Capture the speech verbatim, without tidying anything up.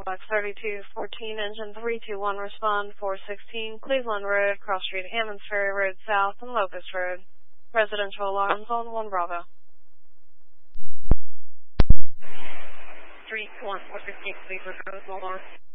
Box thirty-two fourteen, engine three two one, respond four sixteen, Cleveland Road, Cross Street, Hammonds Ferry Road South, and Locust Road. Residential alarms on one Bravo. three two one, four sixteen, Cleveland Road, alarm.